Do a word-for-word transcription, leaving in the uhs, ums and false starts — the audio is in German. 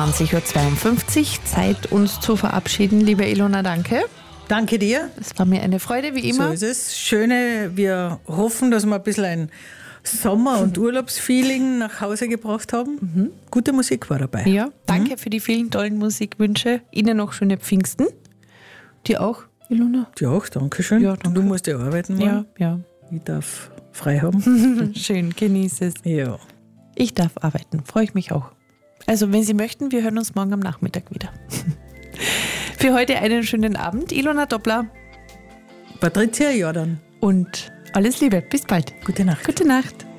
zwanzig Uhr zweiundfünfzig. Zeit, uns zu verabschieden. Liebe Ilona, danke. Danke dir. Es war mir eine Freude, wie immer. So ist es. Schöne, wir hoffen, dass wir ein bisschen ein Sommer- und Urlaubsfeeling nach Hause gebracht haben. Mhm. Gute Musik war dabei. Ja, danke mhm. für die vielen tollen Musikwünsche. Ihnen noch schöne Pfingsten. Dir auch, Ilona? Dir auch, danke schön. Ja, danke. Du musst ja arbeiten morgen. Ja, ja. Ich darf frei haben. Schön, genieße es. Ja. Ich darf arbeiten, freue ich mich auch. Also, wenn Sie möchten, wir hören uns morgen am Nachmittag wieder. Für heute einen schönen Abend. Ilona Doppler. Patricia Jordan. Und alles Liebe. Bis bald. Gute Nacht. Gute Nacht.